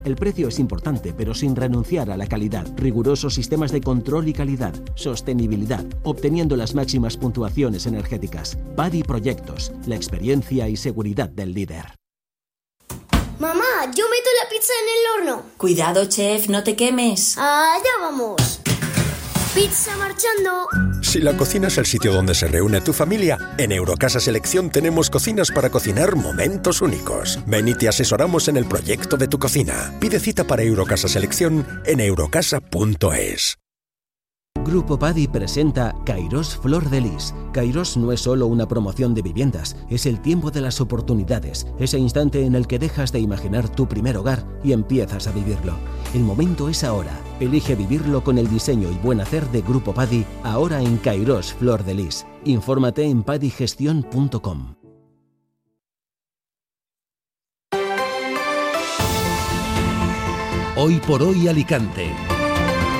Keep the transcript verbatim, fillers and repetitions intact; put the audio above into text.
El precio es importante, pero sin renunciar a la calidad. Rigurosos sistemas de control y calidad. Sostenibilidad, obteniendo las máximas puntuaciones energéticas. Paddy Proyectos, la experiencia y seguridad del líder. Mamá, yo meto la pizza en el horno. Cuidado, chef, no te quemes. Allá vamos. Pizza marchando. Si la cocina es el sitio donde se reúne tu familia, en Eurocasa Selección tenemos cocinas para cocinar momentos únicos. Ven y te asesoramos en el proyecto de tu cocina. Pide cita para Eurocasa Selección en eurocasa punto es. Grupo Paddy presenta Kairos Flor de Lis. Kairos no es solo una promoción de viviendas, es el tiempo de las oportunidades, ese instante en el que dejas de imaginar tu primer hogar y empiezas a vivirlo. El momento es ahora. Elige vivirlo con el diseño y buen hacer de Grupo Paddy, ahora en Kairos Flor de Lis. Infórmate en paddy gestión punto com. Hoy por hoy Alicante.